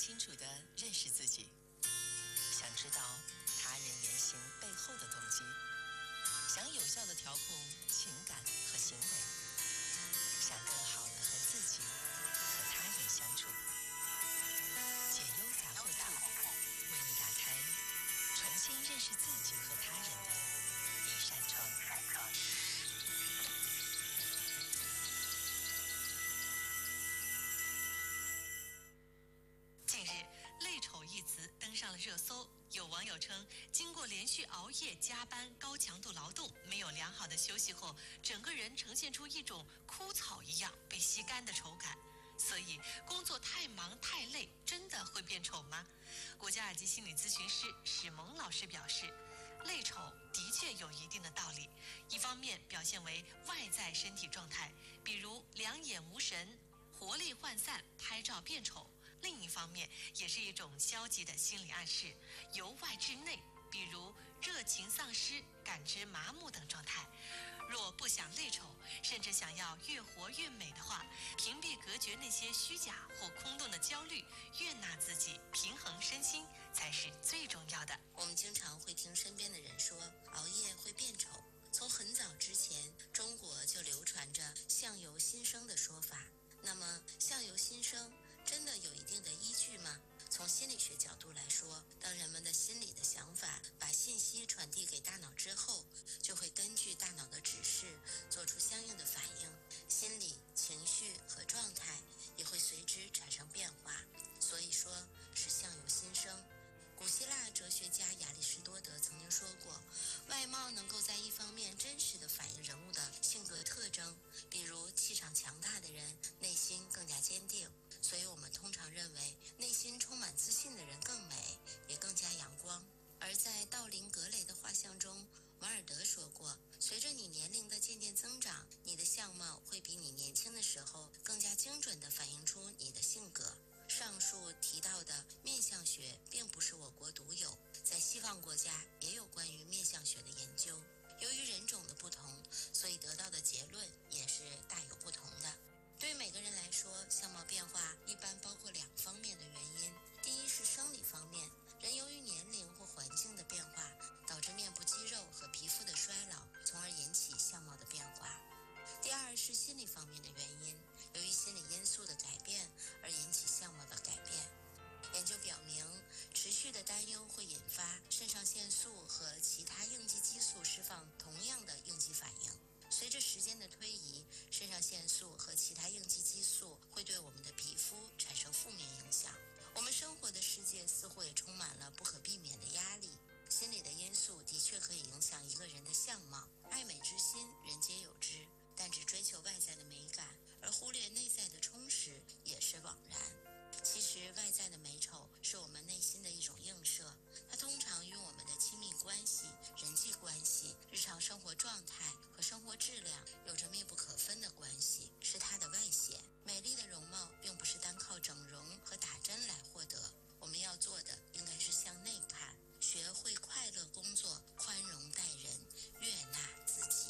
清楚地认识自己，想知道他人言行背后的动机，想有效地调控情感和行为，想更好地和自己和他人相处。解忧杂货铺为你打开重新认识自己和他人的一扇窗。近日，累丑一词登上了热搜。有网友称，经过连续熬夜、加班、高强度劳动，没有良好的休息后，整个人呈现出一种枯草一样被吸干的丑感。所以，工作太忙太累，真的会变丑吗？国家二级心理咨询师史萌老师表示，累丑的确有一定的道理。一方面表现为外在身体状态，比如两眼无神、活力涣散、拍照变丑；另一方面也是一种消极的心理暗示，由外至内，比如热情丧失、感知麻木等状态。若不想累丑，甚至想要越活越美的话，屏蔽隔绝那些虚假或空洞的焦虑，悦纳自己，平衡身心，才是最重要的。 我们经常会听身边的人说，熬夜会变丑。从很早之前，中国就流传着相由心生的说法。那么，相由心生真的有一定的依据吗？从心理学角度来说，当人们的心理的想法把信息传递给大脑之后，就会根据大脑的指示做出相应的反应，心理、情绪和状态也会随之产生变化。所以说是相由心生。古希腊哲学家亚里士多德曾经说过，外貌能够在一方面真实地反映人物的性格特征，比如气场强大的人内心更加坚定，所以我们通常认为内心充满自信的人更美，也更加阳光。而在道林格雷的画像中，瓦尔德说过，随着你年龄的渐渐增长，你的相貌会比你年轻的时候更加精准地反映出你的性格。上述提到的面相学并不是我国独有，在西方国家也有关于面相学的研究。由于人种的不同，所以得到的结论也是大有不同的。对每个人来说，相貌变化一般包括两方面的原因。第一是生理方面，人由于年龄或环境的变化，导致面部肌肉和皮肤的衰老，从而引起相貌的变化。第二是心理方面的原因，由于心理因素的改变